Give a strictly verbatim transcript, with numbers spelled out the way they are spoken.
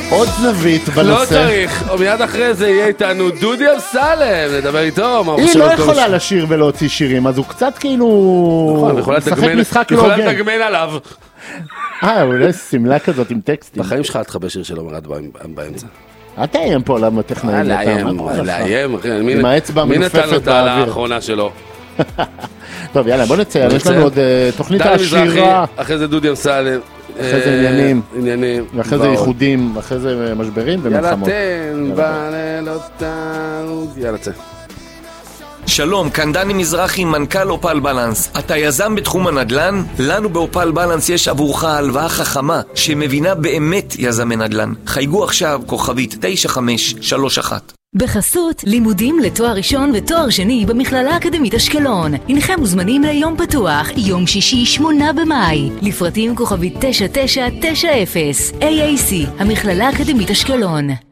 עוד זווית בנושא. לא צריך, מיד אחרי זה יהיה איתנו דודי אמסלם, נדבר איתו. היא לא יכולה לשיר ולהוציא שירים, אז הוא קצת כאילו משחק משחק לא הוגן. יכולה לתגמן עליו. אה, אולי סמלה כזאת עם טקסטים. בחיים שלך את חבר שיר שלו מרד באמצע. אל תאיים פה למה טכנאים. לאיים, לאיים. עם האצבע מנופפת באוויר. מי נתן אותה על האחרונה שלו? טוב, יאללה, בוא נציין, יש לנו עוד תוכנית השירה. אחרי זה דודי אמסלם. אחרי זה עניינים. עניינים. ואחרי זה ייחודים, ואחרי זה משברים ומלחמות. יאללה תן, בלילות טעות. יאללה צא. שלום, כאן דני מזרחי, מנכ"ל אופל בלנס. אתה יזם בתחום הנדל"ן? לנו באופל בלנס יש עבורך הלוואה חכמה שמבינה באמת יזמי נדל"ן. חייגו עכשיו כוכבית תשע חמש שלוש אחת. בחסות לימודים לתואר ראשון ותואר שני במכללה האקדמית אשקלון. הנכם מוזמנים ליום פתוח, יום שישי שמונה במאי. לפרטים כוכבית תשע תשע תשע אפס. איי איי סי, המכללה האקדמית אשקלון.